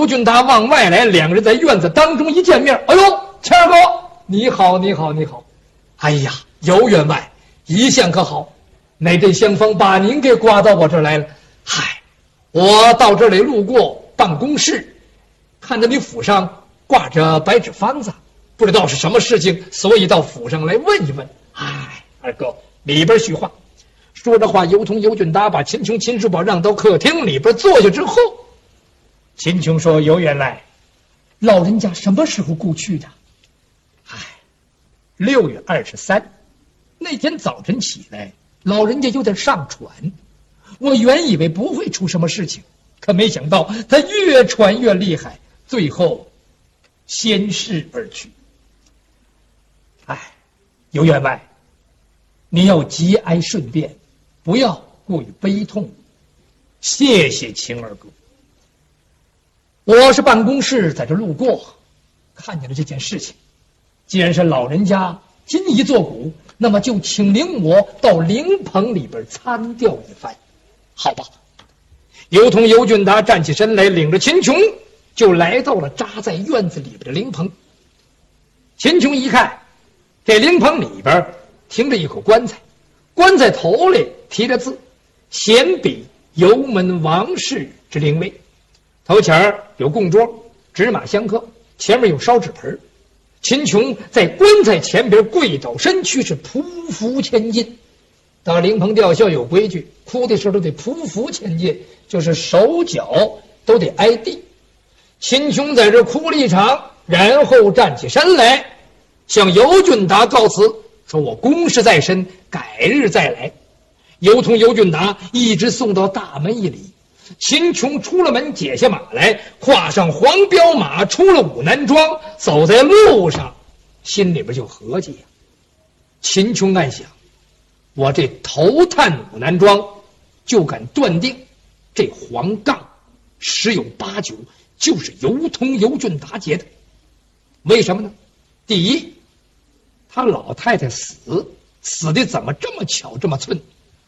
尤俊达往外来，两个人在院子当中一见面，哎呦，谦儿哥，你好，你好，你好！哎呀，尤员外一向可好？哪阵香风把您给刮到我这儿来了？嗨，我到这里路过办公室，看着你府上挂着白纸方子，不知道是什么事情，所以到府上来问一问。哎，二哥，里边叙话。说着话，尤通尤俊达把秦琼、秦叔宝让到客厅里边坐下之后，秦琼说：“尤员外，老人家什么时候故去的？”哎，6月23那天早晨起来，老人家有点上喘，我原以为不会出什么事情，可没想到他越喘越厉害，最后仙逝而去。哎，尤员外，你要节哀顺变，不要过于悲痛。谢谢秦二哥。我是办公室在这路过，看见了这件事情。既然是老人家今已作古，那么就请领我到灵棚里边参吊一番，好吧？尤通尤俊达站起身来，领着秦琼就来到了扎在院子里边的灵棚。秦琼一看，这灵棚里边停着一口棺材，棺材头里题着字：“闲比油门王氏之灵位。”头前有供桌，纸马香客，前面有烧纸盆。秦琼在棺材前边跪倒身躯，是匍匐前进。到灵棚吊孝有规矩，哭的时候都得匍匐前进，就是手脚都得挨地。秦琼在这哭了一场，然后站起身来，向尤俊达告辞，说：“我公事在身，改日再来。”尤通尤俊达一直送到大门一里。秦琼出了门，解下马来，跨上黄骠马，出了武南庄，走在路上，心里边就合计呀。秦琼暗想，我这头探武南庄，就敢断定，这黄杠十有八九就是尤通尤俊达结的。为什么呢？第一，他老太太死的怎么这么巧这么寸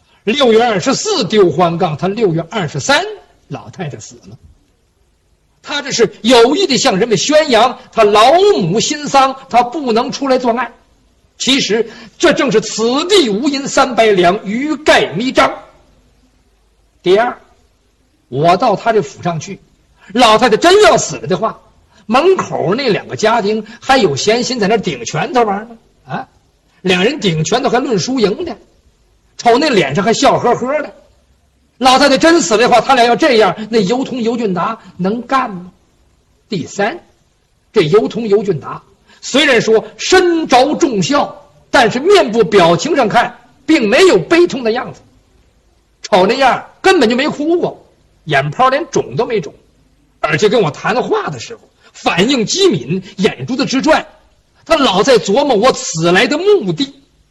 ？6月24丢黄杠，他6月23老太太死了。他这是有意的向人们宣扬他老母新丧，他不能出来作案。其实这正是此地无银300两，欲盖弥彰。第二，我到他这府上去，老太太真要死了的话，门口那2个家丁还有闲心在那顶拳头玩呢啊！两人顶拳头还论输赢的，瞅那脸上还笑呵呵的。老太太真死了的话，他俩要这样，那尤通尤俊达能干吗？第三，这尤通尤俊达虽然说身着重孝，但是面部表情上看并没有悲痛的样子，瞅那样根本就没哭过，眼泡连肿都没肿，而且跟我谈话的时候反应机敏，眼珠子直转，他老在琢磨我此来的目的。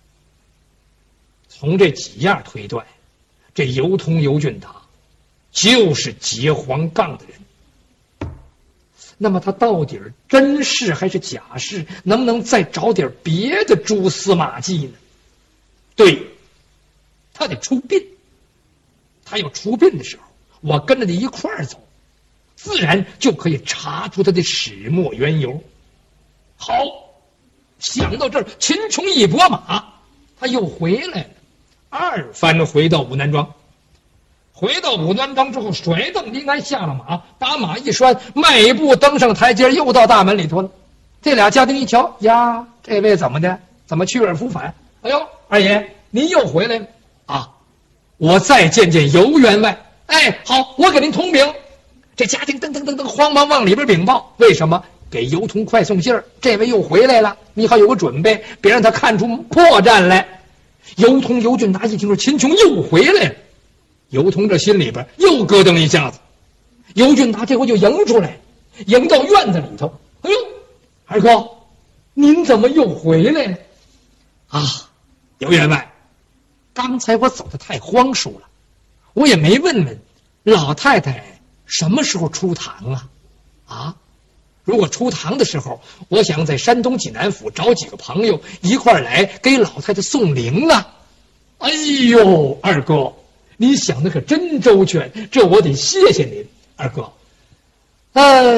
从这几样推断，这尤通尤俊达就是结黄杠的人。那么他到底真是还是假是？能不能再找点别的蛛丝马迹呢？对，他得出殡。他要出殡的时候，我跟着他一块儿走，自然就可以查出他的始末缘由。好，想到这儿，秦琼一拨马，他又回来了，二番回到武南庄。回到武南庄之后，甩蹬离鞍，下了马，把马一拴，迈步登上台阶，又到大门里头了。这俩家丁一瞧，呀，这位怎么的？怎么去而复返？哎呦，二爷，您又回来了啊！我再见见尤员外。哎，好，我给您通禀。这家丁噔噔噔噔慌忙往里边禀报，为什么？给尤通快送信儿，这位又回来了，你好有个准备，别让他看出破绽来。尤通尤俊达一听说秦琼又回来了，尤通这心里边又咯噔一下子。尤俊达这回就迎出来，迎到院子里头。哎呦，二哥，您怎么又回来了？啊，尤员外，刚才我走得太荒疏了，我也没问问老太太什么时候出堂啊？啊，如果出堂的时候，我想在山东济南府找几个朋友一块来给老太太送灵啊。哎呦，二哥，你想的可真周全，这我得谢谢您，二哥。